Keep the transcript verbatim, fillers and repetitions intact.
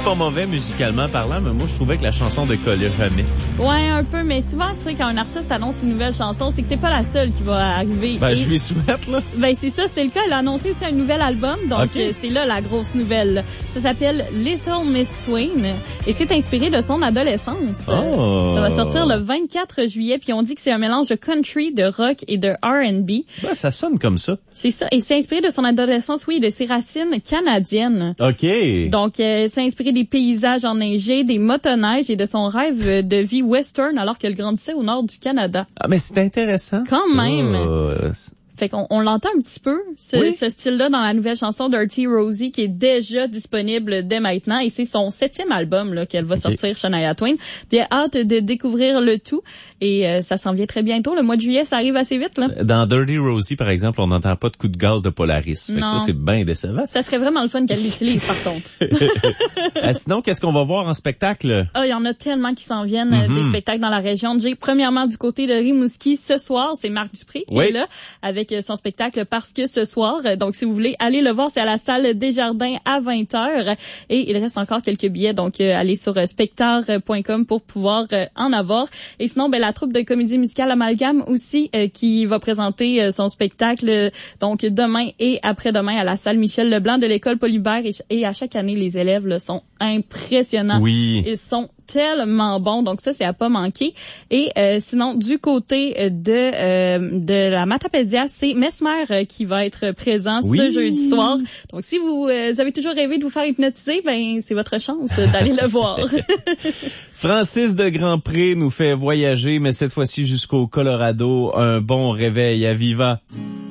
pas mauvais musicalement parlant, mais moi, je trouvais que la chanson ne collait jamais. Ouais, un peu, mais souvent, tu sais, quand un artiste annonce une nouvelle chanson, c'est que c'est pas la seule qui va arriver. Ben, Et... je lui souhaite, là. Ben, c'est ça, c'est le cas. Elle a annoncé aussi un nouvel album, donc okay. euh, c'est là la grosse nouvelle. Ça s'appelle Little Miss Twain, et c'est inspiré de son adolescence. Oh. Ça va sortir le vingt-quatre juillet, puis on dit que c'est un mélange de country, de rock et de R and B. Ben, ça sonne comme ça. C'est ça, et c'est inspiré de son adolescence, oui, de ses racines canadiennes. OK. Donc, euh, c'est inspiré des paysages enneigés, des motoneiges et de son rêve de vie western alors qu'elle grandissait au nord du Canada. Ah, mais c'est intéressant. Quand ça. même. Fait qu'on on l'entend un petit peu, ce, oui. ce style-là, dans la nouvelle chanson Dirty Rosie, qui est déjà disponible dès maintenant. Et c'est son septième album là qu'elle va okay. sortir, Shania Twain. Puis elle a hâte de découvrir le tout. Et euh, ça s'en vient très bientôt. Le mois de juillet, ça arrive assez vite, là. Dans Dirty Rosie, par exemple, on n'entend pas de coup de gaz de Polaris. Fait que ça, c'est bien décevant. Ça serait vraiment le fun qu'elle l'utilise, par contre. ah, sinon, qu'est-ce qu'on va voir en spectacle? Ah, il y en a tellement qui s'en viennent, mm-hmm. des spectacles dans la région. J'ai premièrement du côté de Rimouski ce soir, c'est Marc Dupré qui oui. est là avec son spectacle Parce que ce soir. Donc, si vous voulez aller le voir, c'est à la salle Desjardins à vingt heures. Et il reste encore quelques billets. Donc, euh, allez sur euh, spectar point com pour pouvoir euh, en avoir. Et sinon, ben la troupe de comédie musicale Amalgame aussi euh, qui va présenter euh, son spectacle euh, donc demain et après-demain à la salle Michel Leblanc de l'école Polybert. Et, et à chaque année, les élèves là, sont impressionnants. Oui. Ils sont tellement bons. Donc, ça, c'est à pas manquer. Et euh, sinon, du côté de euh, de la Matapédia, c'est Mesmer euh, qui va être présent oui. ce jeudi soir. Donc, si vous, euh, vous avez toujours rêvé de vous faire hypnotiser, ben c'est votre chance d'aller le voir. Francis de Grandpré nous fait voyager, mais cette fois-ci jusqu'au Colorado. Un bon réveil à Viva.